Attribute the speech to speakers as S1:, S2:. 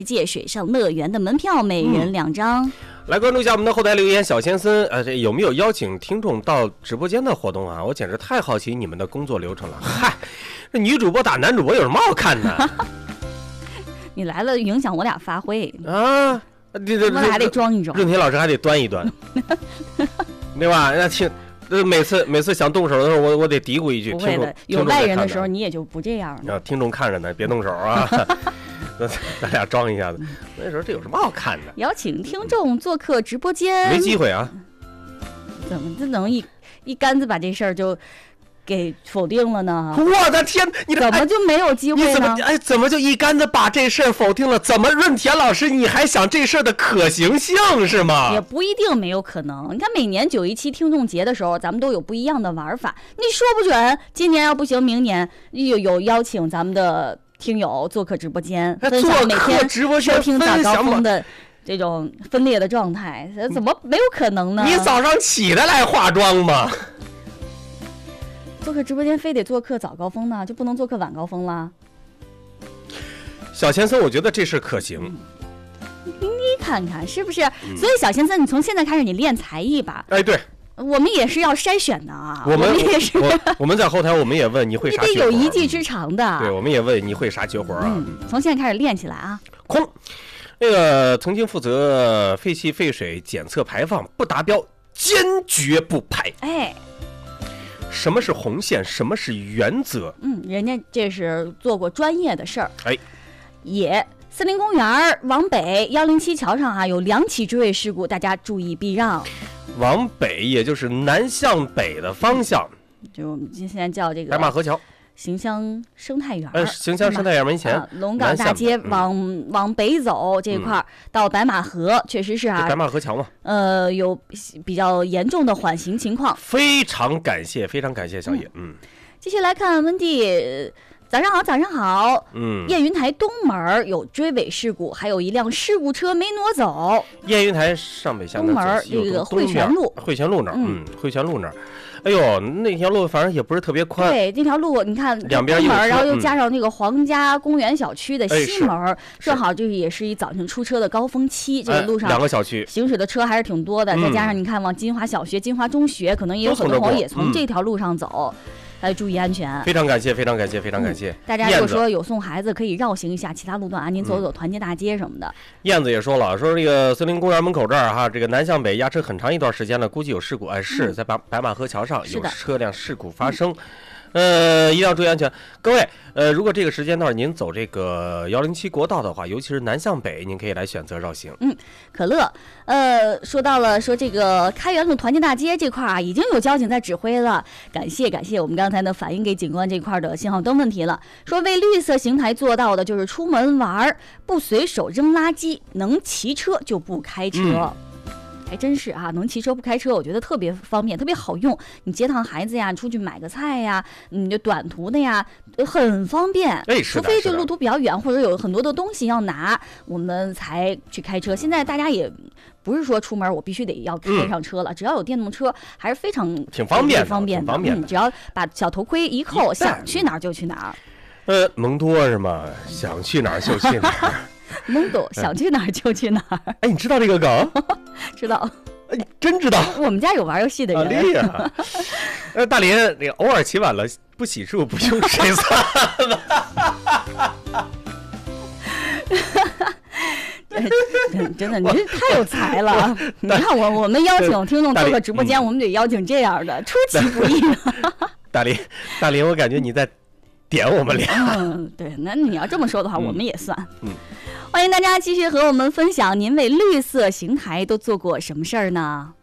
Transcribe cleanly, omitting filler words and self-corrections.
S1: 界水上乐园的门票每人2张。
S2: 来关注一下我们的后台留言，小先生，这有没有邀请听众到直播间的活动啊？我简直太好奇你们的工作流程了。嗨，这女主播打男主播有什么好看的？
S1: 你来了影响我俩发挥
S2: 啊！
S1: 我俩还得装一装，
S2: 润婷老师还得端一端，对吧？那听。每次想动手的时候，我得嘀咕一句。
S1: 不会的，有外人的时候你也就不这样了。
S2: 听众看着呢，别动手啊！咱俩装一下子。那时候这有什么好看的？
S1: 邀请听众做客直播间，
S2: 没机会啊！
S1: 怎么就能一竿子把这事儿就给否定了呢？
S2: 我的天，你
S1: 怎么就没有机会呢？
S2: 怎么就一竿子把这事儿否定了？怎么润田老师你还想这事儿的可行性是吗？
S1: 也不一定没有可能。你看每年917听众节的时候，咱们都有不一样的玩法。你说不准今年要不行，明年有邀请咱们的听友做客直播间，分享每天收听早高峰的这种分裂的状态，怎么没有可能呢？
S2: 你早上起得来化妆吗？
S1: 做客直播间非得做客早高峰呢，就不能做客晚高峰啦？
S2: 小先生，我觉得这事可行。
S1: 你看看是不是？所以小先生，你从现在开始你练才艺吧。
S2: 哎，对，
S1: 我们也是要筛选的啊。
S2: 我们
S1: 也是，
S2: 我们在后台我们也问你会啥绝活，
S1: 你得有一技之长的。
S2: 对，我们也问你会啥绝活啊？
S1: 从现在开始练起来啊。
S2: 空，那个曾经负责废气废水检测排放不达标，坚决不排。
S1: 哎。
S2: 什么是红线？什么是原则？
S1: 人家这是做过专业的事儿。
S2: 哎，
S1: 森林公园往北107桥上啊有2起追尾事故，大家注意避让。
S2: 往北也就是南向北的方向，
S1: 就我们现在叫这个
S2: 白马河桥。
S1: 邢乡生态园，
S2: 邢乡生态园门前，
S1: 龙岗大街往北走这块儿到白马河，确实是啊，
S2: 白马河桥嘛，
S1: 有比较严重的缓行情况。
S2: 非常感谢小野。
S1: 继续来看温蒂，早上好。燕云台东门有追尾事故，还有一辆事故车没挪走。
S2: 燕云台上北向
S1: 东门这个汇泉路
S2: 那儿，汇泉路那儿。哎呦，那条路反正也不是特别宽。
S1: 对，那条路你看
S2: 两边
S1: 东门，然后又加上那个皇家公园小区的西门，正好这也是一早晨出车的高峰期。这个路上
S2: 2个小区
S1: 行驶的车还是挺多的，再加上你看往金华小学、金华中学，可能也有很多朋友也从这条路上走。注意安全，
S2: 非常感谢。
S1: 大家如果说有送孩子，可以绕行一下其他路段啊，您走走团结大街什么的。
S2: 燕子也说了，说这个森林公园门口这儿哈，这个南向北压车很长一段时间了，估计有事故。是在白马河桥上有车辆事故发生。一定要注意安全。各位，如果这个时间段您走这个107国道的话，尤其是南向北，您可以来选择绕行。
S1: 可乐，说到了说这个开元路团结大街这块啊，已经有交警在指挥了。感谢我们刚才呢反映给警官这块的信号灯问题了。说为绿色行台做到的就是出门玩不随手扔垃圾，能骑车就不开车。还真是啊，能骑车不开车，我觉得特别方便，特别好用。你接趟孩子呀，出去买个菜呀，你就短途的呀，很方便。除非这路途比较远，或者有很多的东西要拿，我们才去开车。现在大家也不是说出门我必须得要开上车了，只要有电动车，还是非常
S2: 挺方便
S1: 的。只要把小头盔一扣，想去哪儿就去哪
S2: 儿。蒙多是吗？想去哪儿就去哪儿。
S1: 蒙多想去哪儿就去哪儿。
S2: 哎，你知道这个梗？
S1: 知道。
S2: 哎，你真知道？
S1: 我们家有玩游戏的人。
S2: 厉害。大林，你偶尔起晚了不洗漱不用谁算
S1: 真的，你这太有才了！你看我们邀请听众做个直播间，我们得邀请这样的，出其不意的。
S2: 大林，我感觉你在点我们俩。
S1: 对，那你要这么说的话，我们也算。欢迎大家继续和我们分享您为绿色行台都做过什么事儿呢？